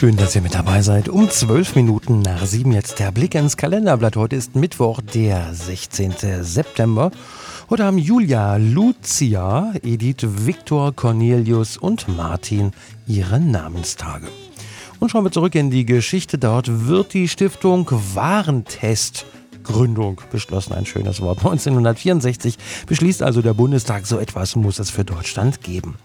Schön, dass ihr mit dabei seid. Um 12 Minuten nach 7 jetzt der Blick ins Kalenderblatt. Heute ist Mittwoch, der 16. September. Heute haben Julia, Lucia, Edith, Viktor, Cornelius und Martin ihre Namenstage. Und schauen wir zurück in die Geschichte. Dort wird die Stiftung Warentest Gründung beschlossen, ein schönes Wort. 1964 beschließt also der Bundestag, so etwas muss es für Deutschland geben.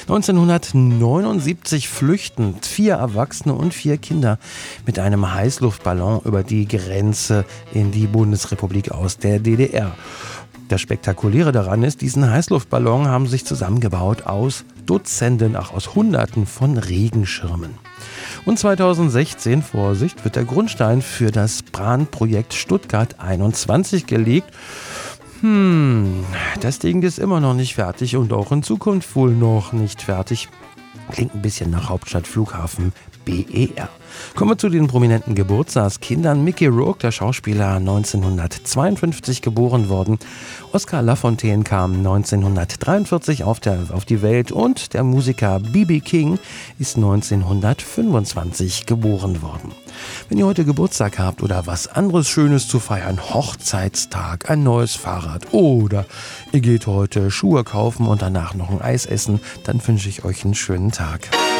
1979 flüchten 4 Erwachsene und 4 Kinder mit einem Heißluftballon über die Grenze in die Bundesrepublik aus der DDR. Das Spektakuläre daran ist, diesen Heißluftballon haben sich zusammengebaut aus Dutzenden, aus Hunderten von Regenschirmen. Und 2016, Vorsicht, wird der Grundstein für das Bahnprojekt Stuttgart 21 gelegt. Das Ding ist immer noch nicht fertig und auch in Zukunft wohl noch nicht fertig. Klingt ein bisschen nach Hauptstadtflughafen BER. Kommen wir zu den prominenten Geburtstagskindern. Mickey Rourke, der Schauspieler, 1952 geboren worden. Oskar Lafontaine kam 1943 auf die Welt und der Musiker B.B. King ist 1925 geboren worden. Wenn ihr heute Geburtstag habt oder was anderes Schönes zu feiern, Hochzeitstag, ein neues Fahrrad oder ihr geht heute Schuhe kaufen und danach noch ein Eis essen, dann wünsche ich euch einen schönen Tag.